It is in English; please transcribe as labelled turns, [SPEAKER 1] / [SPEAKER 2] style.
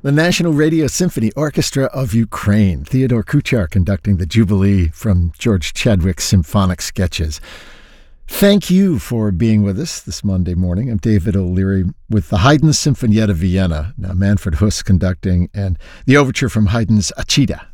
[SPEAKER 1] The National Radio Symphony Orchestra of Ukraine. Theodore Kuchar conducting the Jubilee from George Chadwick's symphonic sketches. Thank you for being with us this Monday morning. I'm David O'Leary with the Haydn Sinfonietta Vienna. Now Manfred Huss conducting, and the overture from Haydn's Acida